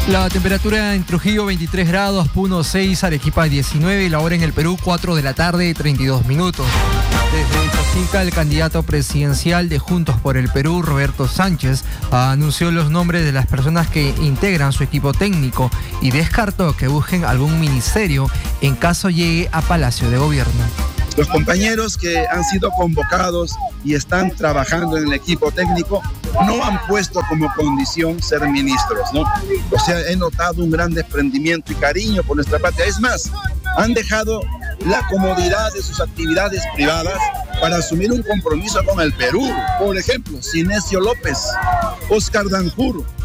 La temperatura en Trujillo 23 grados, Puno 6, Arequipa 19 y la hora en el Perú 4 de la tarde 32 minutos. Desde Chosica, el candidato presidencial de Juntos por el Perú, Roberto Sánchez, anunció los nombres de las personas que integran su equipo técnico y descartó que busquen algún ministerio en caso llegue a Palacio de Gobierno. Los compañeros que han sido convocados y están trabajando en el equipo técnico no han puesto como condición ser ministros, ¿no? O sea, he notado un gran desprendimiento y cariño por nuestra patria. Es más, han dejado la comodidad de sus actividades privadas para asumir un compromiso con el Perú. Por ejemplo, Sinesio López, Oscar Danjur,